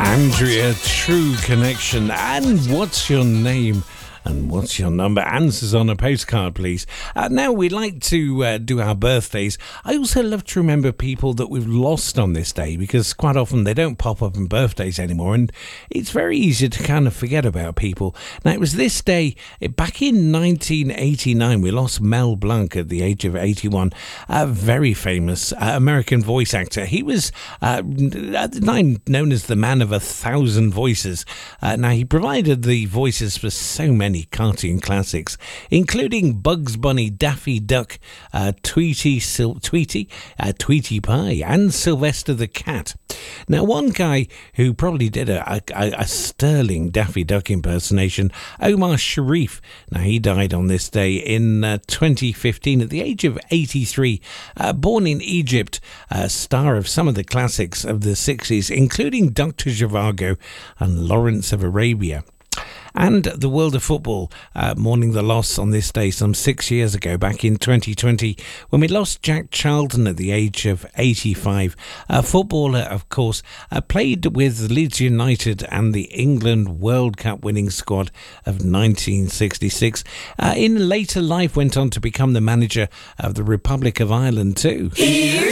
Andrea, True Connection. And what's your name? And what's your number? Answers on a postcard, please. Now, we like to do our birthdays. I also love to remember people that we've lost on this day, because quite often they don't pop up on birthdays anymore, and it's very easy to kind of forget about people. Now, it was this day, back in 1989, we lost Mel Blanc at the age of 81, a very famous American voice actor. He was at the time known as the man of 1,000 voices. Now, he provided the voices for so many cartoon classics, including Bugs Bunny, Daffy Duck, Tweety Pie, and Sylvester the Cat. Now, one guy who probably did a sterling Daffy Duck impersonation, Omar Sharif. Now, he died on this day in 2015 at the age of 83. Born in Egypt, star of some of the classics of the 60s, including Dr. Zhivago and Lawrence of Arabia. And the world of football, mourning the loss on this day some 6 years ago, back in 2020, when we lost Jack Charlton at the age of 85. A footballer, of course, played with Leeds United and the England World Cup winning squad of 1966. In later life, went on to become the manager of the Republic of Ireland too.